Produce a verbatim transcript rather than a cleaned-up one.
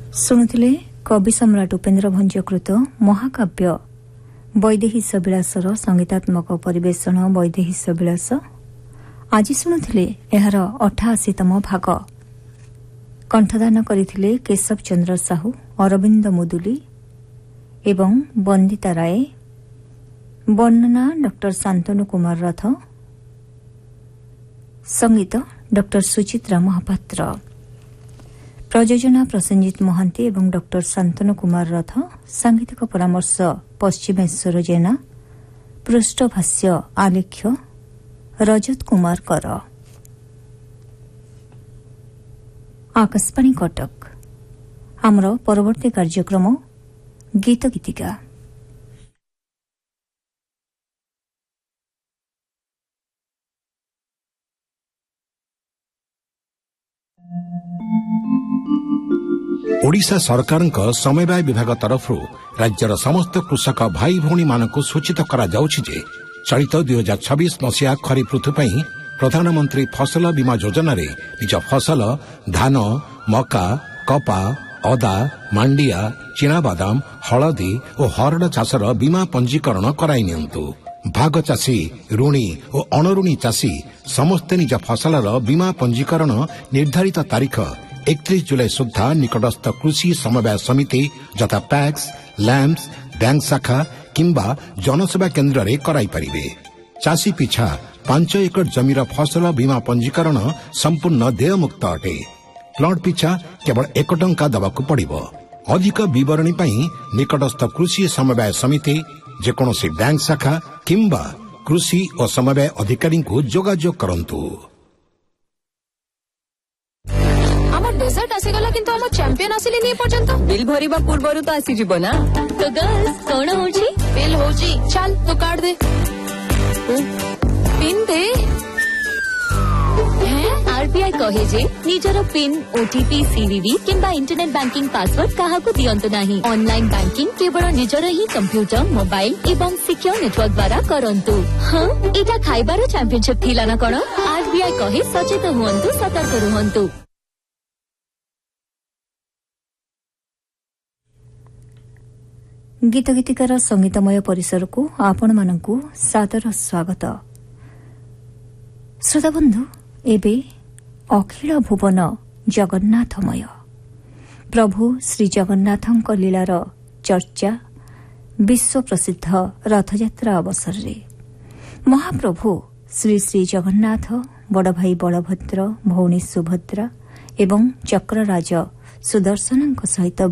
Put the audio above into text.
ଶୁଣୁଥିଲେ କବି ସମ୍ରାଟ ଉପେନ୍ଦ୍ର ଭଞ୍ଜକୃତ ମହାକାବ୍ୟ ବୈଦେହୀଶ ବିଳାସର ସଙ୍ଗୀତାତ୍ମକ ପରିବେଷଣ ବୈଦେହୀଶ ବିଳାସ। ଆଜି ଶୁଣୁଥିଲେ ଏହାର ଅଠାଅଶୀତମ ଭାଗ। କଣ୍ଠଦାନ କରିଥିଲେ କେଶବ ଚନ୍ଦ୍ର ସାହୁ, ଅରବିନ୍ଦ ମୁଦୁଲି ଏବଂ ବନ୍ଦିତା ରାୟ। ବର୍ଣ୍ଣନା ଡକ୍ଟର ଶାନ୍ତନୁ କୁମାର ରଥ। ସଙ୍ଗୀତ ଡକ୍ଟର ସୁଚିତ୍ରା ମହାପାତ୍ର। ପ୍ରଯୋଜନା ପ୍ରସେନଜିତ ମହାନ୍ତି ଏବଂ ଡକ୍ଟର ଶାନ୍ତନୁ କୁମାର ରଥ। ସାଙ୍ଗୀତିକ ପରାମର୍ଶ ପଶ୍ଚିମେଶ୍ୱର ଜେନା। ପୃଷ୍ଠଭାଷ୍ୟ ଆଲେଖ୍ୟ ରଜତ କୁମାର କର। ଆକାଶବାଣୀ କଟକ। ଆମର ପରବର୍ତ୍ତୀ କାର୍ଯ୍ୟକ୍ରମ ଗୀତ ଗୀତିକା। ओडिशा सरकारଙ୍କ समवाय विभाग तरफରୁ राज्यर समस्त कृषक भाई भौणी मानकु सूचित करा जाउछि जे चलित दुई हजार छब्बीस मसीहा खरीफ ऋतु पई प्रधानमंत्री फसल बीमा योजना रे निज फसल धान, मका, कपा, अदा, मांडिया, चिनाबादाम, हलदी और हरड चाषर बीमा पंजीकरण कराई नियंतु। भाग चाषी, ऋणी और अणऋणी चाषी समस्ते निज फसलर बीमा पंजीकरण निर्धारित तारीख एकतीस जुलाई सुधा निकटस्थ कृषि समवाय समिति यथा पैक्स, लैम्प्स, बैंक शाखा किंबा जनसेवा केन्द्र रे कराई परिबे। चाषी पिछा पांच एकड़ जमीर फसल बीमा पंजीकरण संपूर्ण देयमुक्त अटे। प्लॉट पिछा केवल एक टंका दबाकू पड़िबो। अधिक विवरणी पई निकटस्थ कृषि समवाय समिति जेकोनोसी बैंक शाखा किंबा कृषि और समवाय अधिकारी को जोगाजोग करंतु। डेजर्ट आसीगला किंतु हम चैंपियन आसिले नहीं पर्यंत बिल भरिबा पूर्वरु तो आसी जिवो ना। तो गर्ल्स कोन होची बिल होची चल तो काट दे पिन दे। हैं आरबीआई कहे जे निजर पिन, ओटीपी, सीवीवी किंबा इंटरनेट बैंकिंग पासवर्ड काहा को दियंतु नाही। ऑनलाइन बैंकिंग केवल निजर ही कंप्यूटर, मोबाइल एवं सिक्योर नेटवर्क द्वारा करंतु। हां एटा खाइबार चैंपियनशिप थिला ना कोन। आरबीआई कहे सचेत हुअंतु, सतर्क रहंतु। गीत गीतिकार संगीतमय परिसर को आपण मानकु सादर स्वागत। श्रोता बंधु एबे अखिल भुवन जगन्नाथमय प्रभु श्री जगन्नाथଙ୍କ लीलार चर्चा विश्व प्रसिद्ध रथयात्रा अवसर रे महाप्रभु श्री श्री जगन्नाथ बड़ भाई बलभद्र, भौणी सुभद्रा एवं चक्रराज सुदर्शनଙ୍କ सहित